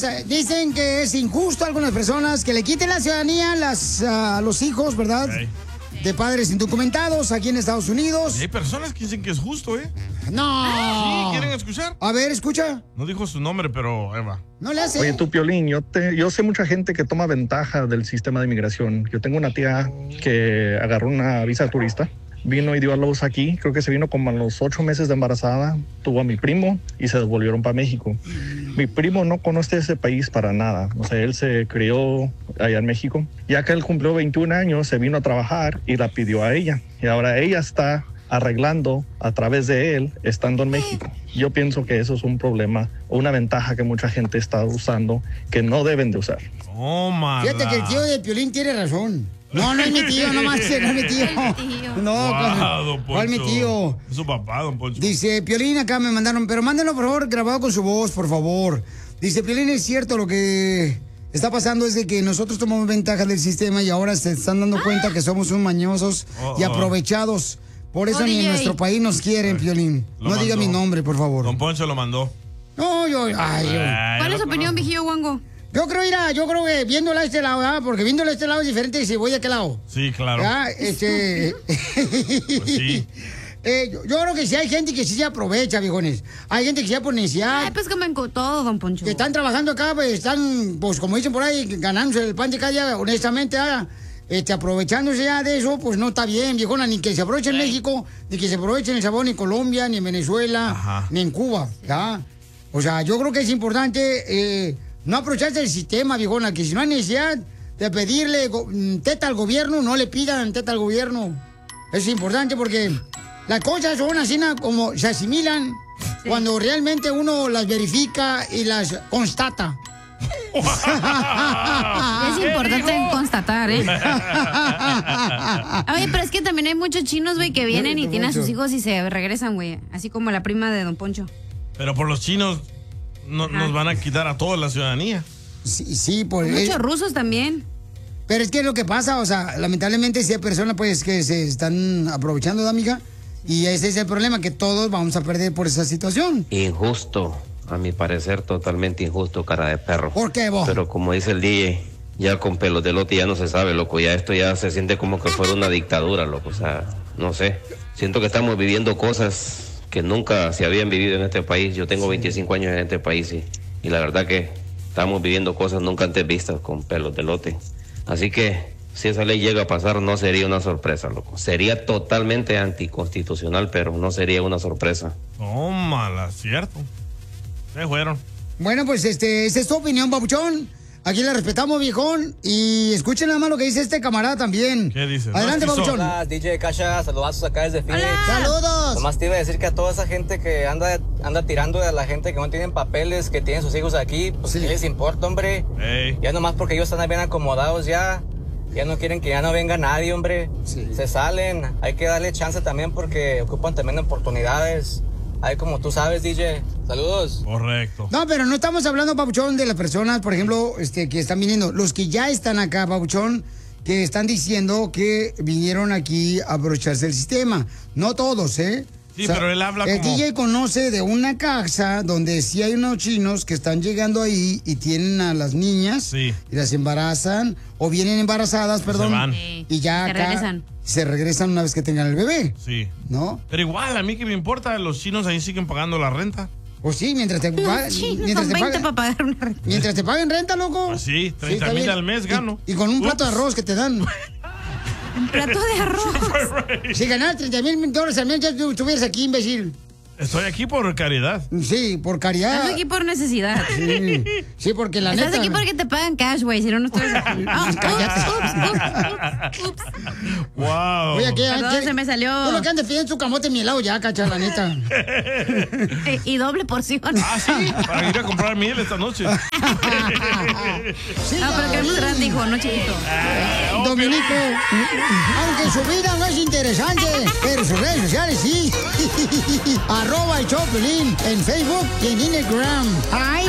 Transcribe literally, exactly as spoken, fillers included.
eh, dicen que es injusto a algunas personas que le quiten la ciudadanía a, las, a los hijos, ¿verdad? Okay. De padres indocumentados aquí en Estados Unidos. Y hay personas que dicen que es justo, ¿eh? No. Sí, ¿quieren escuchar? A ver, escucha. No dijo su nombre, pero Eva. No le hace. Oye, tú, Piolín, yo, te, yo sé mucha gente que toma ventaja del sistema de inmigración. Yo tengo una tía que agarró una visa de turista, vino y dio a luz aquí, creo que se vino como a los ocho meses de embarazada, tuvo a mi primo y se devolvieron para México. Mi primo no conoce ese país para nada, o sea, él se crió allá en México. Ya que él cumplió veintiún años, se vino a trabajar y la pidió a ella. Y ahora ella está arreglando a través de él, estando en México. Yo pienso que eso es un problema o una ventaja que mucha gente está usando que no deben de usar. Oh, Fíjate que el tío de Piolín tiene razón. No, no es mi tío, no más, no es mi tío. No, wow, don ¿cuál mi tío? Es su papá, don Poncho. Dice, Piolín, acá me mandaron, pero mándenlo por favor grabado con su voz, por favor. Dice, Piolín, es cierto, lo que está pasando es de que nosotros tomamos ventaja del sistema y ahora se están dando cuenta que somos un mañosos Oh, y oh. aprovechados. Por eso Oh, ni en D J. nuestro país nos quieren, Piolín. Lo No diga mandó. mi nombre, por favor. Don Poncho lo mandó. No, yo, ay, yo. Ay, ¿Cuál yo es su lo opinión, viejillo guango? Yo creo, mira, yo creo que viéndola a este lado, ¿verdad? Porque viéndola a este lado es diferente que si voy de aquel lado. Sí, claro. ¿Verdad? Este... Pues sí. eh, yo, yo creo que sí hay gente que sí se aprovecha, viejones. Hay gente que sí por necesidad. Ay, pues comen con todo, don Poncho. Que están trabajando acá, pues están, pues como dicen por ahí, ganándose el pan de cada día, honestamente, ¿verdad? Este, aprovechándose ya de eso, pues no está bien, viejona, ni que se aproveche en México, ni que se aproveche en El Salvador, ni en Colombia, ni en Venezuela, Ajá. ni en Cuba, ¿ya? O sea, yo creo que es importante eh, no aprovecharse del sistema, viejona, que si no hay necesidad de pedirle go- teta al gobierno, no le pidan teta al gobierno. Es importante porque las cosas son así na, como se asimilan cuando realmente uno las verifica y las constata. Es importante constatar, ¿eh? Oye, pero es que también hay muchos chinos, güey, que vienen y tienen a sus hijos y se regresan, güey. Así como la prima de don Poncho. Pero por los chinos no, nos van a quitar a todos la ciudadanía. Sí, sí, por Muchos rusos también. Pero es que lo que pasa, o sea, lamentablemente si hay personas pues que se están aprovechando de amiga y ese es el problema, que todos vamos a perder por esa situación. Injusto, a mi parecer totalmente injusto, cara de perro. ¿Por qué vos? Pero como dice el D J, ya con pelos de lote ya no se sabe, loco, ya esto ya se siente como que fuera una dictadura, loco, o sea, no sé. Siento que estamos viviendo cosas que nunca se habían vivido en este país. Yo tengo veinticinco años en este país y, y la verdad que estamos viviendo cosas nunca antes vistas con pelos de lote. Así que si esa ley llega a pasar no sería una sorpresa, loco. Sería totalmente anticonstitucional, pero no sería una sorpresa. Tómala, cierto. Se fueron. Bueno, pues este, esa es tu opinión, papuchón. Aquí le respetamos, viejón. Y escuchen nada más lo que dice este camarada también. ¿Qué dice? Adelante, No, papuchón. Hola, D J Kasha, saludazos acá desde Phoenix. ¡Saludos! Nomás te iba a decir que a toda esa gente que anda, anda tirando a la gente que no tienen papeles, que tienen sus hijos aquí, pues Sí. ¿qué les importa, hombre? Ey. Ya nomás porque ellos están bien acomodados ya, ya no quieren que ya no venga nadie, hombre. Sí. Se salen, hay que darle chance también porque ocupan también oportunidades. Ahí como tú sabes, D J. Saludos. Correcto. No, pero no estamos hablando, papuchón, de las personas, por ejemplo, este, que están viniendo. Los que ya están acá, papuchón, que están diciendo que vinieron aquí a aprovecharse del sistema. No todos, ¿eh? Sí, pero él habla el como- D J conoce de una casa donde sí hay unos chinos que están llegando ahí y tienen a las niñas Sí. y las embarazan o vienen embarazadas, perdón, van. Sí. y ya Se acá regresan. se regresan una vez que tengan el bebé, Sí. ¿no? Pero igual, a mí que me importa, los chinos ahí siguen pagando la renta. Pues sí, mientras te, pa- Los chinos mientras son te veinte paguen, para pagar una renta. mientras te paguen renta, loco. Pues sí, está treinta mil bien. al mes Y- gano. Y, con un plato de Ups. arroz que te dan. Un plato de arroz. Si ganas treinta mil dólares al mes, ya tú estuvieras aquí, imbécil. Estoy aquí por caridad. Sí, por caridad. Estás aquí por necesidad. Sí, sí, porque la Estás neta. aquí porque te pagan cash, güey. Si no, no estás aquí. Ah, ups, Cállate. ups, ups, ups, ups. Wow. Oye, ¿qué? Perdón, ¿qué- se me salió. Tú lo que andes pidiendo su camote mielado ya, cacha, la neta. Eh, Y doble porción. Ah, sí, para ir a comprar miel esta noche. Sí, No, pero ya. queremos grande, hijo, no chiquito. Ah, obvio. Dominico, aunque su vida no es interesante, pero sus redes sociales sí. Arroba el Choplin en Facebook y en Instagram. Ay,